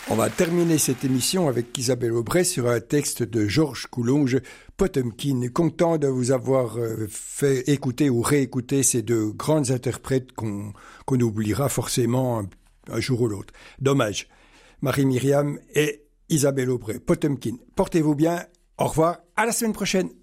On va terminer cette émission avec Isabelle Aubray sur un texte de Georges Coulonge, Potemkin. Content de vous avoir fait écouter ou réécouter ces deux grandes interprètes qu'on oubliera forcément un jour ou l'autre. Dommage. Marie-Myriam et Isabelle Aubray, Potemkin. Portez-vous bien. Au revoir. À la semaine prochaine.